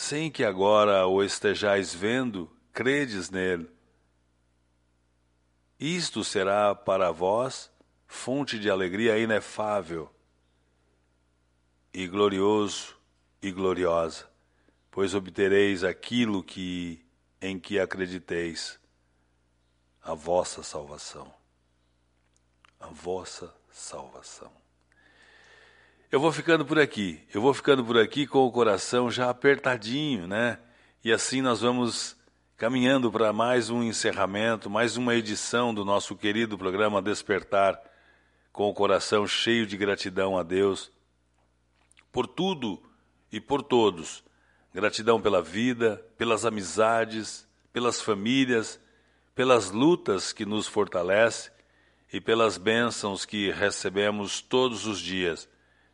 sem que agora o estejais vendo, credes nele. Isto será para vós fonte de alegria inefável e glorioso e gloriosa, pois obtereis aquilo em que acrediteis, a vossa salvação. A vossa salvação. Eu vou ficando por aqui com o coração já apertadinho, né? E assim nós vamos caminhando para mais um encerramento, mais uma edição do nosso querido programa Despertar, com o coração cheio de gratidão a Deus por tudo e por todos. Gratidão pela vida, pelas amizades, pelas famílias, pelas lutas que nos fortalecem e pelas bênçãos que recebemos todos os dias,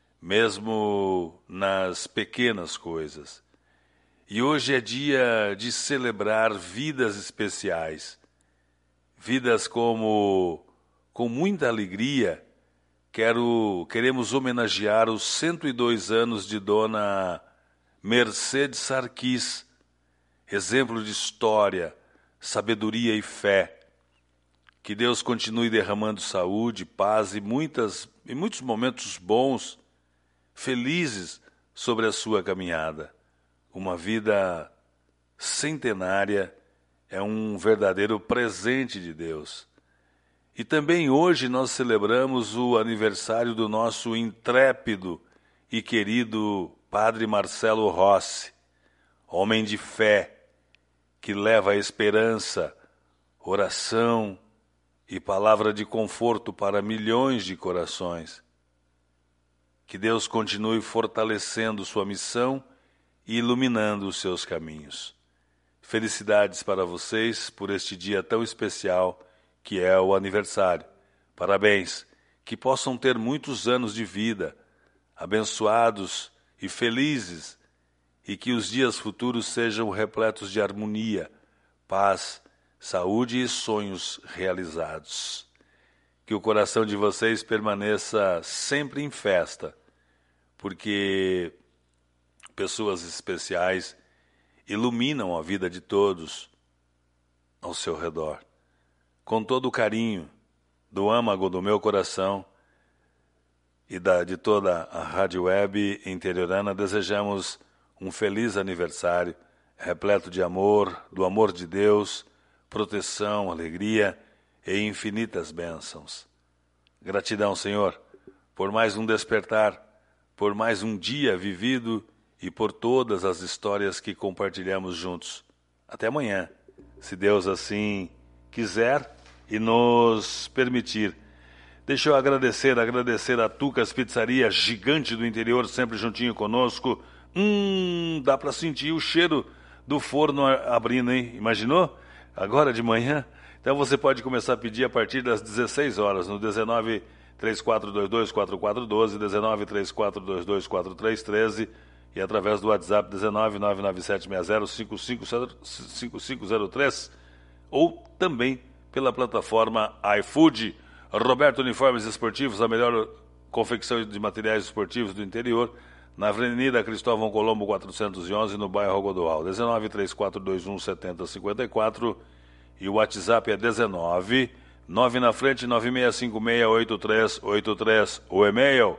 mesmo nas pequenas coisas. E hoje é dia de celebrar vidas especiais, vidas com muita alegria. Queremos homenagear os 102 anos de Dona Mercedes Sarquis, exemplo de história, sabedoria e fé. Que Deus continue derramando saúde, paz e muitos momentos bons, felizes sobre a sua caminhada. Uma vida centenária é um verdadeiro presente de Deus. E também hoje nós celebramos o aniversário do nosso intrépido e querido Padre Marcelo Rossi, homem de fé, que leva a esperança, oração e palavra de conforto para milhões de corações. Que Deus continue fortalecendo sua missão e iluminando os seus caminhos. Felicidades para vocês por este dia tão especial que é o aniversário. Parabéns, que possam ter muitos anos de vida, abençoados e felizes, e que os dias futuros sejam repletos de harmonia, paz, saúde e sonhos realizados. Que o coração de vocês permaneça sempre em festa, porque pessoas especiais iluminam a vida de todos ao seu redor. Com todo o carinho do âmago do meu coração e de toda a Rádio Web Interiorana, desejamos um feliz aniversário, repleto de amor, do amor de Deus, proteção, alegria e infinitas bênçãos. Gratidão, Senhor, por mais um despertar, por mais um dia vivido e por todas as histórias que compartilhamos juntos. Até amanhã, se Deus assim quiser e nos permitir. Deixa eu agradecer a Tucas Pizzaria, gigante do interior, sempre juntinho conosco. Dá para sentir o cheiro do forno abrindo, hein? Imaginou? Agora de manhã. Então você pode começar a pedir a partir das 16 horas, no 19 3422 4412, 19 3422 4313 e através do WhatsApp 19 99760 5503 ou também pela plataforma iFood. Roberto Uniformes Esportivos, a melhor confecção de materiais esportivos do interior, na Avenida Cristóvão Colombo 411, no bairro Godoal. 19 3421 7054 e o WhatsApp é 19 9 na frente 96568383. O e-mail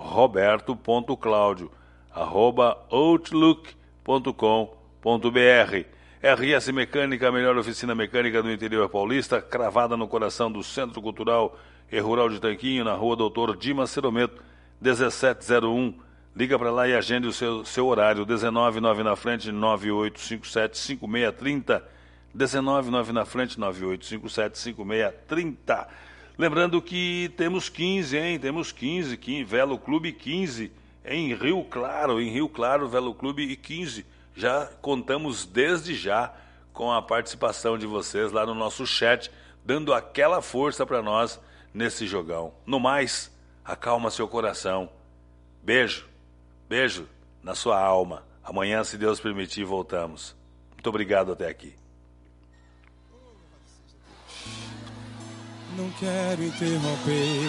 roberto.claudio@outlook.com.br. RS Mecânica, a melhor oficina mecânica do interior paulista, cravada no coração do Centro Cultural e Rural de Tanquinho, na rua Doutor Dimas Cerometo, 1701. Liga para lá e agende o seu horário. 19 9 na frente 9857 5630. 19 9 na frente 9857 5630. Lembrando que temos 15, hein? Temos 15, Velo Clube 15 em Rio Claro, Velo Clube e 15. Já contamos desde já com a participação de vocês lá no nosso chat, dando aquela força para nós nesse jogão. No mais, acalma seu coração. Beijo na sua alma. Amanhã, se Deus permitir, voltamos. Muito obrigado até aqui. Não quero interromper.